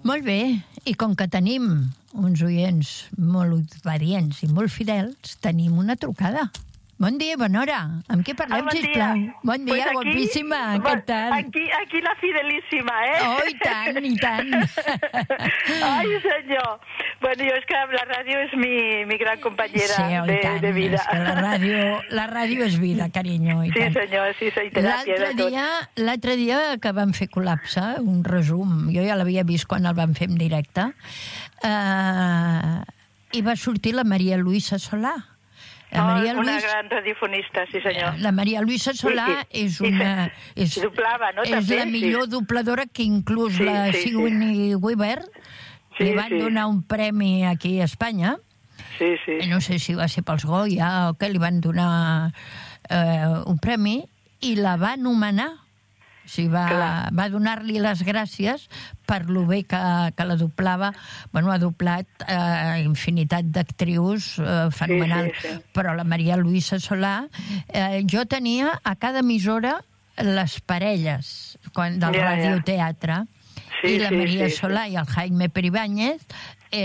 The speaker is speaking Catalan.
Molt bé, i com que tenim uns oients molt obedients i molt fidels, tenim una trucada. Bon dia, bona hora. Amb què parlem, sisplau? Bon dia, pues guapíssima. Què tal? Aquí la fidelíssima, eh? Oh, i tant, i tant. Ai, senyor. Bueno, jo és que la ràdio és mi gran companyera de vida. És que la ràdio és vida, carinyo, i tant. Sí, senyor, sí, i teràpia de tot. L'altre dia que vam fer Col·lapse, un resum, jo ja l'havia vist quan el vam fer en directe, i va sortir la Maria Luisa Solà. Una gran radiofonista, sí senyor. La Maria Luisa Solà és una... doblava, no? És la millor dobladora que inclús la Sigourney Weaver li van donar un premi aquí a Espanya. Sí. No sé si va ser pels Goya o què, li van donar un premi i la va anomenar. O sigui, va donar-li les gràcies per lo bé que la doblava. Bueno, ha doblat infinitat d'actrius fenomenal. Sí. Però la Maria Luisa Solà, jo tenia a cada emissora les parelles del radioteatre. I la Maria Solà i el Jaime Peribáñez